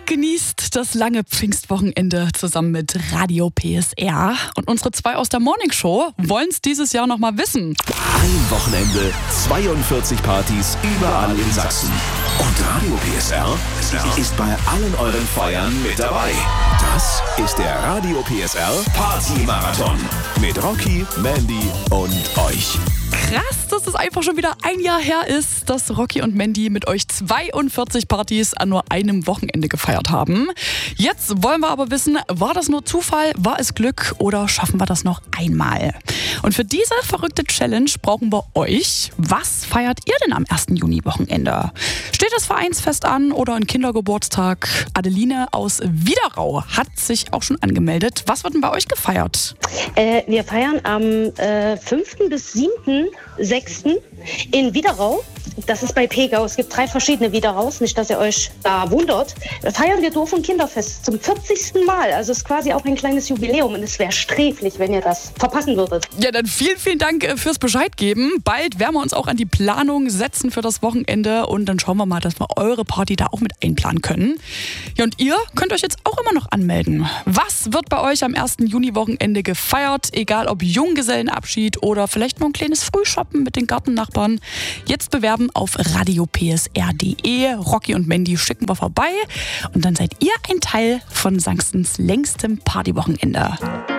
genießt das lange Pfingstwochenende zusammen mit Radio PSR. Und unsere zwei aus der Morningshow wollen es dieses Jahr noch mal wissen. Ein Wochenende, 42 Partys überall in Sachsen. Und Radio PSR ist bei allen euren Feiern mit dabei. Das ist der Radio PSR Party-Marathon mit Rocky, Mandy und euch. Krass, dass es einfach schon wieder ein Jahr her ist, dass Rocky und Mandy mit euch 42 Partys an nur einem Wochenende gefeiert haben. Jetzt wollen wir aber wissen, war das nur Zufall, war es Glück oder schaffen wir das noch einmal? Und für diese verrückte Challenge brauchen wir euch. Was feiert ihr denn am 1. Juni-Wochenende? Steht das Vereinsfest an oder ein Kindergeburtstag? Adeline aus Widerau hat sich auch schon angemeldet. Was wird denn bei euch gefeiert? Wir feiern am 5. bis 7.6. in Widerau. Das ist bei Pegau. Es gibt 3 verschiedene Wideraus, nicht, dass ihr euch da wundert. Feiern wir Dorf- und Kinderfest zum 40. Mal. Also es ist quasi auch ein kleines Jubiläum und es wäre sträflich, wenn ihr das verpassen würdet. Ja, dann vielen Dank fürs Bescheid geben. Bald werden wir uns auch an die Planung setzen für das Wochenende und dann schauen wir mal, dass wir eure Party da auch mit einplanen können. Ja, und ihr könnt euch jetzt auch immer noch anmelden. Was wird bei euch am 1. Juni-Wochenende gefeiert? Egal ob Junggesellenabschied oder vielleicht nur ein kleines Frühshoppen mit den Gartennachbarn. Jetzt bewerben auf radiopsr.de. Rocky und Mandy schicken wir vorbei und dann seid ihr ein Teil von Sachsens längstem Partywochenende.